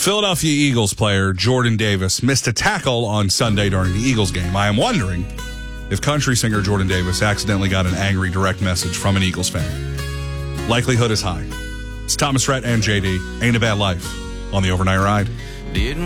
Philadelphia Eagles player Jordan Davis missed a tackle on Sunday during the Eagles game. I am wondering if country singer Jordan Davis accidentally got an angry direct message from an Eagles fan. Likelihood is high. It's Thomas Rhett and JD. Ain't a Bad Life on the Overnight Ride.